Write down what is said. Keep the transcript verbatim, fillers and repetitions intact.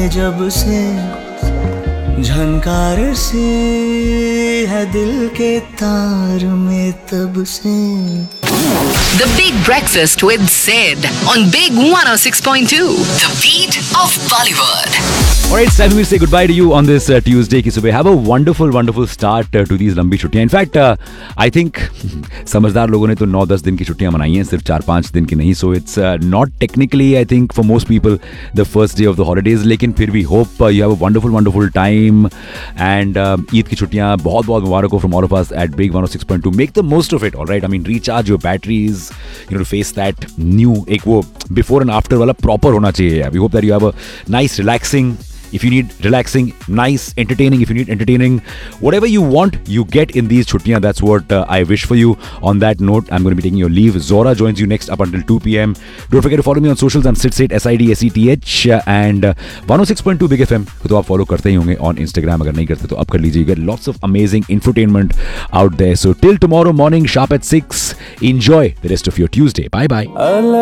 जब से झनकार सी है दिल के तार में तब से। The Big Breakfast with Sid on Big one oh six point two, the beat of Bollywood. Alright, it's time we say goodbye to you on this uh, Tuesday ki subah. Have a wonderful, wonderful start uh, to these लंबी छुट्टियां. In fact, uh, I think समझदार लोगों ने तो नौ दस दिन की छुट्टियां मनाई हैं, सिर्फ चार पाँच दिन की नहीं. So it's uh, not technically, I think, for most people the first day of the holidays. लेकिन फिर भी hope uh, you have a wonderful, wonderful time. And uh, Eid की छुट्टियां बहुत बहुत मुबारक हो from all of us at Big one oh six point two. Make the most of it, alright? I mean, recharge your batteries, you know, to face that new, एक वो before and after वाला proper होना चाहिए. We hope that you have a nice, relaxing. If you need relaxing, nice, entertaining, if you need entertaining, whatever you want, you get in these chuttiyan. That's what uh, I wish for you. On that note, I'm going to be taking your leave. Zora joins you next up until two p.m. Don't forget to follow me on socials. I'm SidSeth, S I D S E T H. And uh, one oh six point two Big F M को तो आप follow करते ही होंगे on Instagram. अगर नहीं करते तो अब कर लीजिए. You get lots of amazing infotainment out there. So till tomorrow morning, sharp at six. Enjoy the rest of your Tuesday. Bye bye.